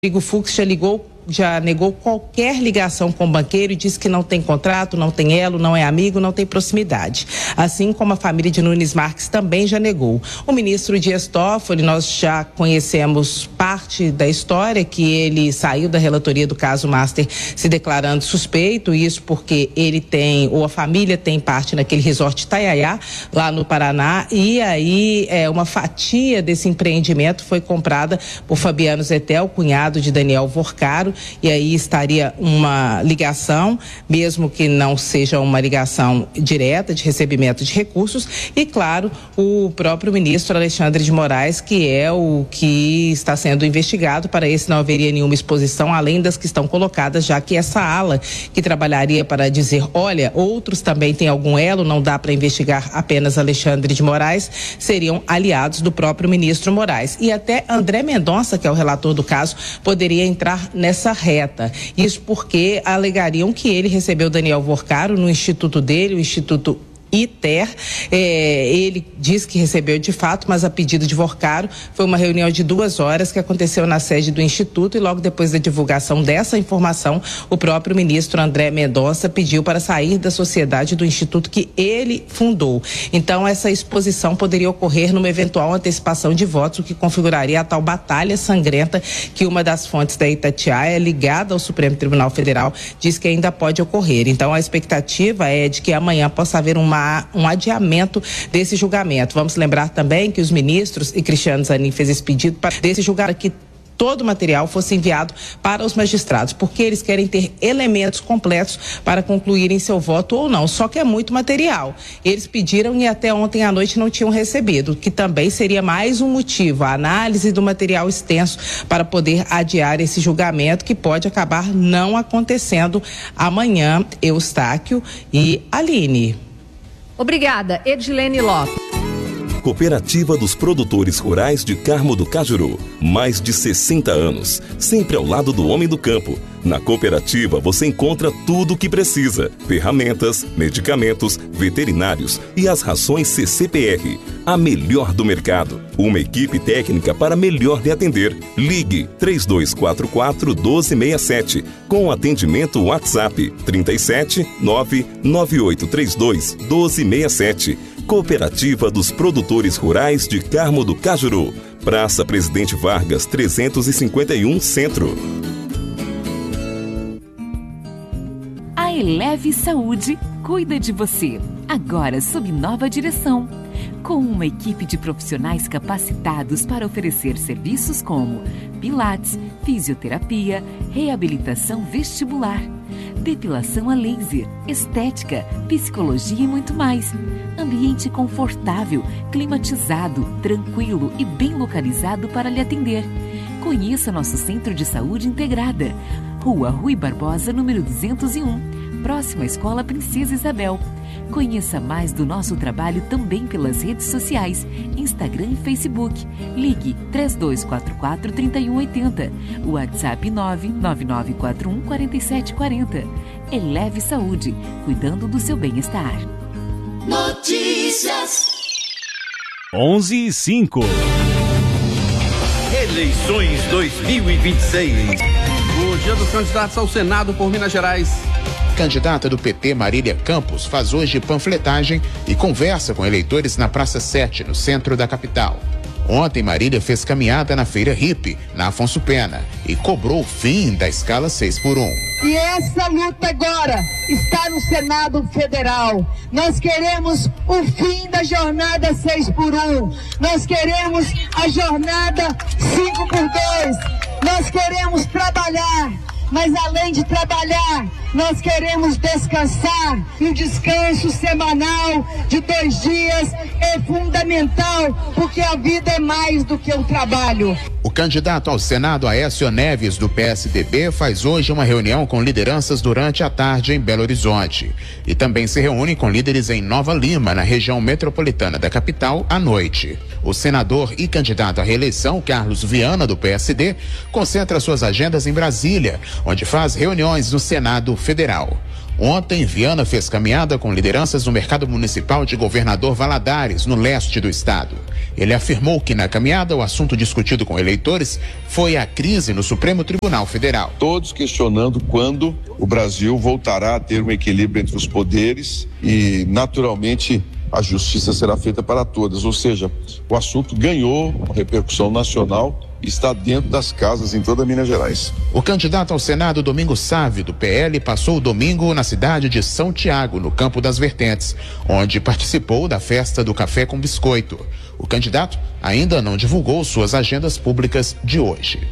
Rodrigo Fux já negou qualquer ligação com o banqueiro e disse que não tem contrato, não tem elo, não é amigo, não tem proximidade. Assim como a família de Nunes Marques também já negou. O ministro Dias Toffoli, nós já conhecemos parte da história, que ele saiu da relatoria do caso Master se declarando suspeito, isso porque ele tem, ou a família tem parte naquele resort Itaiaiá, lá no Paraná, e aí uma fatia desse empreendimento foi comprada por Fabiano Zetel, cunhado de Daniel Vorcaro, e aí estaria uma ligação, mesmo que não seja uma ligação direta de recebimento de recursos, e claro, o próprio ministro Alexandre de Moraes, que é o que está sendo investigado. Para esse não haveria nenhuma exposição, além das que estão colocadas, já que essa ala que trabalharia para dizer, olha, outros também têm algum elo, não dá para investigar apenas Alexandre de Moraes, seriam aliados do próprio ministro Moraes. E até André Mendonça, que é o relator do caso, poderia entrar nessa reta. Isso porque alegariam que ele recebeu Daniel Vorcaro no instituto dele, o Instituto ITER. Ele diz que recebeu de fato, mas a pedido de Vorcaro. Foi uma reunião de 2 horas que aconteceu na sede do Instituto, e logo depois da divulgação dessa informação, o próprio ministro André Mendonça pediu para sair da sociedade do Instituto que ele fundou. Então, essa exposição poderia ocorrer numa eventual antecipação de votos, o que configuraria a tal batalha sangrenta que uma das fontes da Itatiaia, ligada ao Supremo Tribunal Federal, diz que ainda pode ocorrer. Então, a expectativa é de que amanhã possa haver um adiamento desse julgamento. Vamos lembrar também que os ministros, e Cristiano Zanin fez esse pedido, para desse julgamento, que todo o material fosse enviado para os magistrados, porque eles querem ter elementos completos para concluírem seu voto ou não, só que é muito material. Eles pediram e até ontem à noite não tinham recebido, que também seria mais um motivo, a análise do material extenso para poder adiar esse julgamento, que pode acabar não acontecendo amanhã. Eustáquio e Aline. Obrigada, Edilene Lopes. Cooperativa dos Produtores Rurais de Carmo do Cajuru. Mais de 60 anos, sempre ao lado do homem do campo. Na cooperativa você encontra tudo o que precisa: ferramentas, medicamentos, veterinários e as rações CCPR. A melhor do mercado. Uma equipe técnica para melhor lhe atender. Ligue 3244-1267 com atendimento WhatsApp 37 99832 1267. Cooperativa dos Produtores Rurais de Carmo do Cajuru. Praça Presidente Vargas 351 Centro. A Eleve Saúde cuida de você, agora sob nova direção. Com uma equipe de profissionais capacitados para oferecer serviços como pilates, fisioterapia, reabilitação vestibular, depilação a laser, estética, psicologia e muito mais. Ambiente confortável, climatizado, tranquilo e bem localizado para lhe atender. Conheça nosso Centro de Saúde Integrada. Rua Rui Barbosa, número 201, próxima à Escola Princesa Isabel. Conheça mais do nosso trabalho também pelas redes sociais, Instagram e Facebook. Ligue 3244-3180, WhatsApp 99941-4740. Eleve Saúde, cuidando do seu bem-estar. Notícias 11:05. Eleições 2026. O dia dos candidatos ao Senado por Minas Gerais. Candidata do PT, Marília Campos, faz hoje panfletagem e conversa com eleitores na Praça 7, no centro da capital. Ontem, Marília fez caminhada na Feira Hippie, na Afonso Pena, e cobrou o fim da escala 6x1. E essa luta agora está no Senado Federal. Nós queremos o fim da jornada 6x1. Nós queremos a jornada 5x2. Nós queremos trabalhar. Mas além de trabalhar, nós queremos descansar. E o descanso semanal de 2 dias é fundamental, porque a vida é mais do que um trabalho. O candidato ao Senado, Aécio Neves, do PSDB, faz hoje uma reunião com lideranças durante a tarde em Belo Horizonte. E também se reúne com líderes em Nova Lima, na região metropolitana da capital, à noite. O senador e candidato à reeleição, Carlos Viana, do PSD, concentra suas agendas em Brasília, onde faz reuniões no Senado Federal. Ontem, Viana fez caminhada com lideranças no mercado municipal de Governador Valadares, no leste do estado. Ele afirmou que na caminhada o assunto discutido com eleitores foi a crise no Supremo Tribunal Federal. Todos questionando quando o Brasil voltará a ter um equilíbrio entre os poderes e, naturalmente, a justiça será feita para todas. Ou seja, o assunto ganhou uma repercussão nacional e está dentro das casas em toda Minas Gerais. O candidato ao Senado, Domingos Sávio, do PL, passou o domingo na cidade de São Tiago, no Campo das Vertentes, onde participou da festa do café com biscoito. O candidato ainda não divulgou suas agendas públicas de hoje.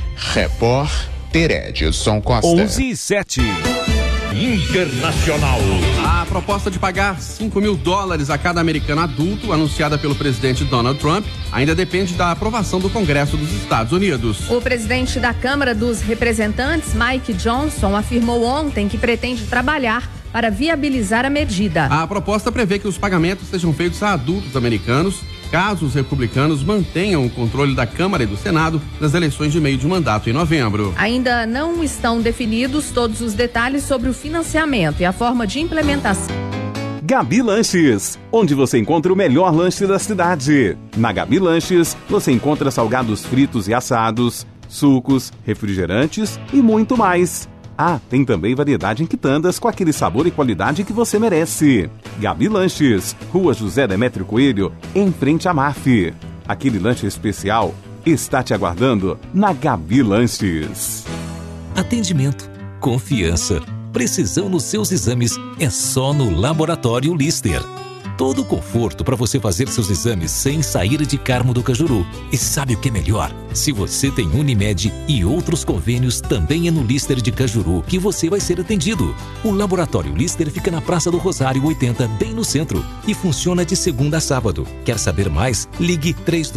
Repórter Edson Costa. 11:07. Internacional. A proposta de pagar $5.000 a cada americano adulto, anunciada pelo presidente Donald Trump, ainda depende da aprovação do Congresso dos Estados Unidos. O presidente da Câmara dos Representantes, Mike Johnson, afirmou ontem que pretende trabalhar para viabilizar a medida. A proposta prevê que os pagamentos sejam feitos a adultos americanos, caso os republicanos mantenham o controle da Câmara e do Senado nas eleições de meio de mandato em novembro. Ainda não estão definidos todos os detalhes sobre o financiamento e a forma de implementação. Gabi Lanches, onde você encontra o melhor lanche da cidade. Na Gabi Lanches, você encontra salgados fritos e assados, sucos, refrigerantes e muito mais. Ah, tem também variedade em quitandas com aquele sabor e qualidade que você merece. Gabi Lanches, Rua José Demétrio Coelho, em frente à MAF. Aquele lanche especial está te aguardando na Gabi Lanches. Atendimento, confiança, precisão nos seus exames é só no Laboratório Lister. Todo o conforto para você fazer seus exames sem sair de Carmo do Cajuru. E sabe o que é melhor? Se você tem Unimed e outros convênios, também é no Lister de Cajuru que você vai ser atendido. O Laboratório Lister fica na Praça do Rosário 80, bem no centro, e funciona de segunda a sábado. Quer saber mais? Ligue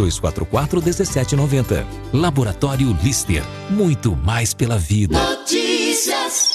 3244-1790. Laboratório Lister, muito mais pela vida. Notícias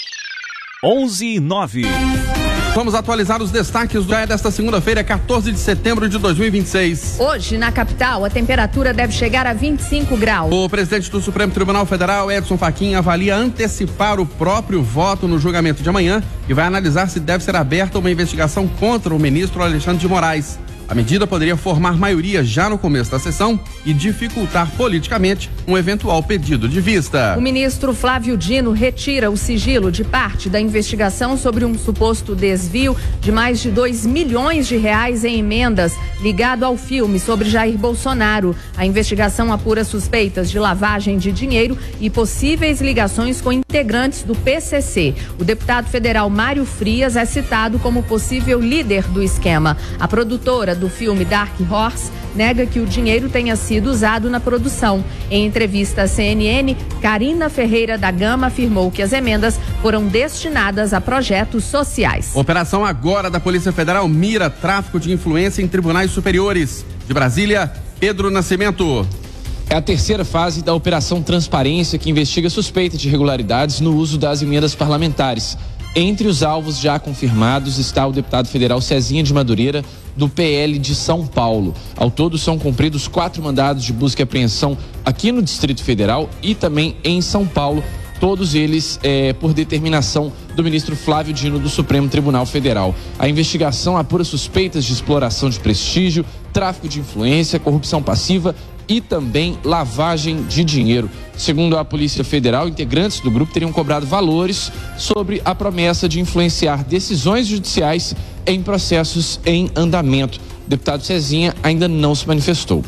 11:09. Vamos atualizar os destaques desta segunda-feira, 14 de setembro de 2026. Hoje, na capital, a temperatura deve chegar a 25 graus. O presidente do Supremo Tribunal Federal, Edson Fachin, avalia antecipar o próprio voto no julgamento de amanhã e vai analisar se deve ser aberta uma investigação contra o ministro Alexandre de Moraes. A medida poderia formar maioria já no começo da sessão e dificultar politicamente um eventual pedido de vista. O ministro Flávio Dino retira o sigilo de parte da investigação sobre um suposto desvio de mais de R$2 milhões em emendas ligado ao filme sobre Jair Bolsonaro. A investigação apura suspeitas de lavagem de dinheiro e possíveis ligações com integrantes do PCC. O deputado federal Mário Frias é citado como possível líder do esquema. A produtora do filme Dark Horse nega que o dinheiro tenha sido usado na produção. Em entrevista à CNN, Karina Ferreira da Gama afirmou que as emendas foram destinadas a projetos sociais. Operação Agora da Polícia Federal mira tráfico de influência em tribunais superiores. De Brasília, Pedro Nascimento. É a terceira fase da Operação Transparência, que investiga suspeita de irregularidades no uso das emendas parlamentares. Entre os alvos já confirmados está o deputado federal Cezinha de Madureira, do PL de São Paulo. Ao todo, são cumpridos 4 mandados de busca e apreensão aqui no Distrito Federal e também em São Paulo, todos eles por determinação do ministro Flávio Dino do Supremo Tribunal Federal. A investigação apura suspeitas de exploração de prestígio, tráfico de influência, corrupção passiva e também lavagem de dinheiro. Segundo a Polícia Federal, integrantes do grupo teriam cobrado valores sobre a promessa de influenciar decisões judiciais em processos em andamento. O deputado Cezinha ainda não se manifestou.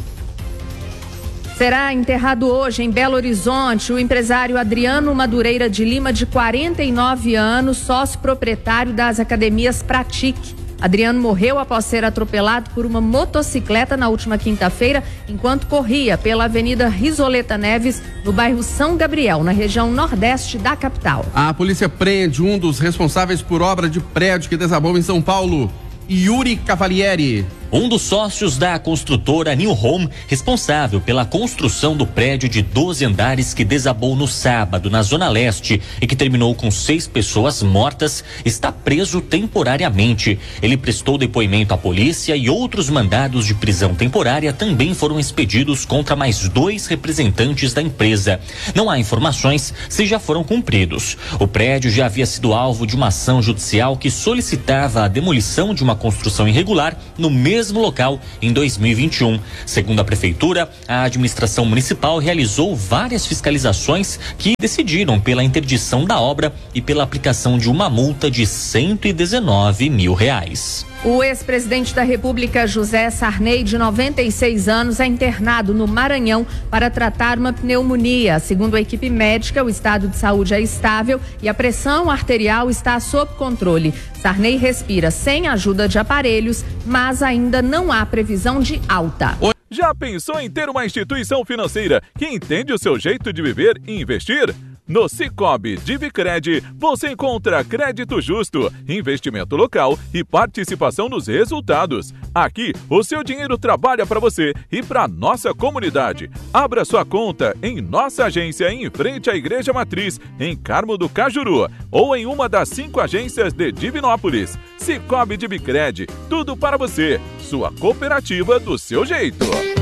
Será enterrado hoje em Belo Horizonte o empresário Adriano Madureira de Lima, de 49 anos, sócio proprietário das academias Pratique. Adriano morreu após ser atropelado por uma motocicleta na última quinta-feira, enquanto corria pela Avenida Risoleta Neves, no bairro São Gabriel, na região nordeste da capital. A polícia prende um dos responsáveis por obra de prédio que desabou em São Paulo, Yuri Cavalieri. Um dos sócios da construtora New Home, responsável pela construção do prédio de 12 andares que desabou no sábado na Zona Leste e que terminou com 6 pessoas mortas, está preso temporariamente. Ele prestou depoimento à polícia e outros mandados de prisão temporária também foram expedidos contra mais 2 representantes da empresa. Não há informações se já foram cumpridos. O prédio já havia sido alvo de uma ação judicial que solicitava a demolição de uma construção irregular no mesmo local em 2021. Segundo a prefeitura, a administração municipal realizou várias fiscalizações que decidiram pela interdição da obra e pela aplicação de uma multa de R$119 mil. O ex-presidente da República, José Sarney, de 96 anos, é internado no Maranhão para tratar uma pneumonia. Segundo a equipe médica, o estado de saúde é estável e a pressão arterial está sob controle. Sarney respira sem ajuda de aparelhos, mas ainda não há previsão de alta. Já pensou em ter uma instituição financeira que entende o seu jeito de viver e investir? No Sicoob Divicred, você encontra crédito justo, investimento local e participação nos resultados. Aqui, o seu dinheiro trabalha para você e para nossa comunidade. Abra sua conta em nossa agência em frente à Igreja Matriz, em Carmo do Cajuru, ou em uma das 5 agências de Divinópolis. Sicoob Divicred, tudo para você, sua cooperativa do seu jeito.